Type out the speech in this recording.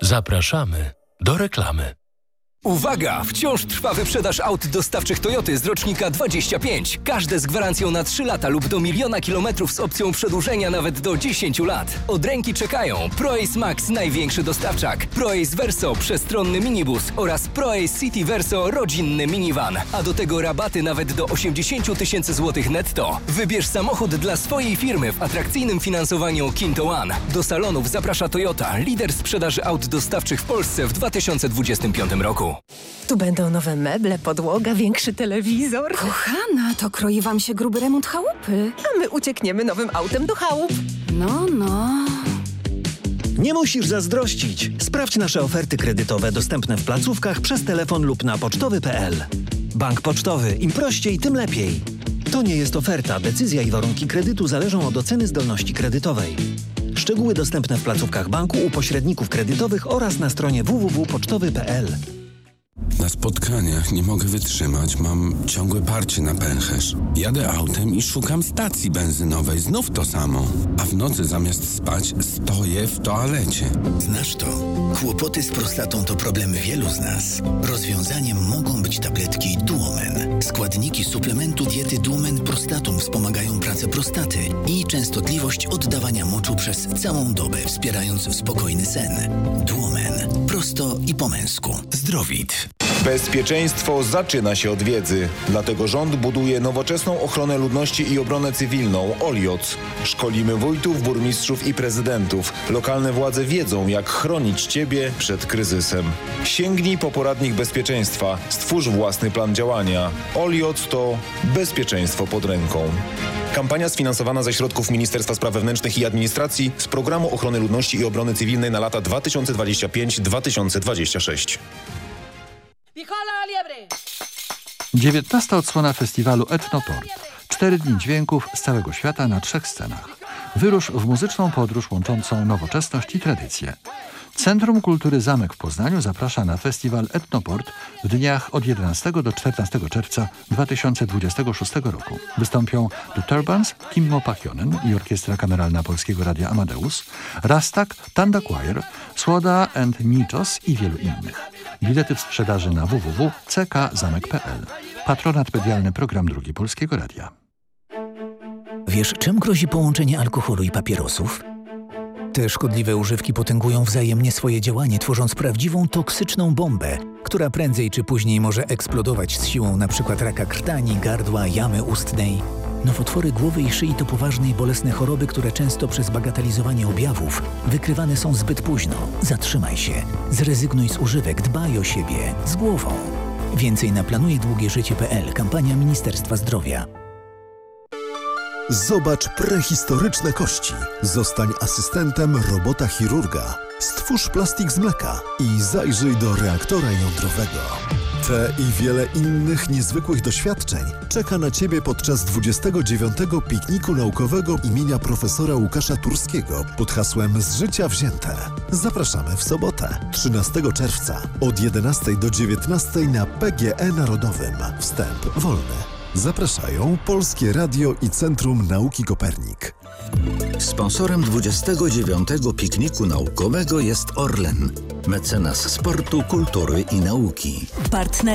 Zapraszamy do reklamy. Uwaga! Wciąż trwa wyprzedaż aut dostawczych Toyoty z rocznika 25. Każde z gwarancją na 3 lata lub do 1 000 000 kilometrów z opcją przedłużenia nawet do 10 lat. Od ręki czekają ProAce Max, największy dostawczak, ProAce Verso, przestronny minibus oraz ProAce City Verso, rodzinny minivan. A do tego rabaty nawet do 80 000 złotych netto. Wybierz samochód dla swojej firmy w atrakcyjnym finansowaniu Kinto One. Do salonów zaprasza Toyota, lider sprzedaży aut dostawczych w Polsce w 2025 roku. Tu będą nowe meble, podłoga, większy telewizor. Kochana, to kroi wam się gruby remont chałupy. A my uciekniemy nowym autem do chałup. No. Nie musisz zazdrościć. Sprawdź nasze oferty kredytowe dostępne w placówkach przez telefon lub na pocztowy.pl. Bank Pocztowy. Im prościej, tym lepiej. To nie jest oferta. Decyzja i warunki kredytu zależą od oceny zdolności kredytowej. Szczegóły dostępne w placówkach banku, u pośredników kredytowych oraz na stronie www.pocztowy.pl. Na spotkaniach nie mogę wytrzymać, mam ciągłe parcie na pęcherz. Jadę autem i szukam stacji benzynowej, znów to samo. A w nocy zamiast spać stoję w toalecie. Znasz to? Kłopoty z prostatą to problem wielu z nas. Rozwiązaniem mogą być tabletki Duomen. Składniki suplementu diety Duomen Prostatum wspomagają pracę prostaty i częstotliwość oddawania moczu przez całą dobę, wspierając spokojny sen. Duomen. Prosto i po męsku. Zdrowit. Bezpieczeństwo zaczyna się od wiedzy. Dlatego rząd buduje nowoczesną ochronę ludności i obronę cywilną OLIOC. Szkolimy wójtów, burmistrzów i prezydentów. Lokalne władze wiedzą, jak chronić Ciebie przed kryzysem. Sięgnij po poradnik bezpieczeństwa. Stwórz własny plan działania. OLIOC to bezpieczeństwo pod ręką. Kampania sfinansowana ze środków Ministerstwa Spraw Wewnętrznych i Administracji z Programu Ochrony Ludności i Obrony Cywilnej na lata 2025-2026. 19. odsłona festiwalu Etnoport. 4 dni dźwięków z całego świata na 3 scenach. Wyrusz w muzyczną podróż łączącą nowoczesność i tradycję. Centrum Kultury Zamek w Poznaniu zaprasza na festiwal Etnoport w dniach od 11 do 14 czerwca 2026 roku. Wystąpią The Turbans, Kimmo Pachionen i Orkiestra Kameralna Polskiego Radia Amadeus, Rastak, Tanda Choir, Słoda and Nitos i wielu innych. Bilety w sprzedaży na www.ckzamek.pl. Patronat medialny Program Drugi Polskiego Radia. Wiesz, czym grozi połączenie alkoholu i papierosów? Te szkodliwe używki potęgują wzajemnie swoje działanie, tworząc prawdziwą toksyczną bombę, która prędzej czy później może eksplodować z siłą np. raka krtani, gardła, jamy ustnej. Nowotwory głowy i szyi to poważne i bolesne choroby, które często przez bagatelizowanie objawów wykrywane są zbyt późno. Zatrzymaj się, zrezygnuj z używek, dbaj o siebie, z głową. Więcej na planujedługieżycie.pl. Kampania Ministerstwa Zdrowia. Zobacz prehistoryczne kości. Zostań asystentem robota chirurga. Stwórz plastik z mleka i zajrzyj do reaktora jądrowego. Te i wiele innych niezwykłych doświadczeń czeka na Ciebie podczas 29. pikniku naukowego imienia profesora Łukasza Turskiego pod hasłem Z życia wzięte. Zapraszamy w sobotę, 13 czerwca od 11 do 19 na PGE Narodowym. Wstęp wolny. Zapraszają Polskie Radio i Centrum Nauki Kopernik. Sponsorem 29. pikniku naukowego jest Orlen, mecenas sportu, kultury i nauki. Partner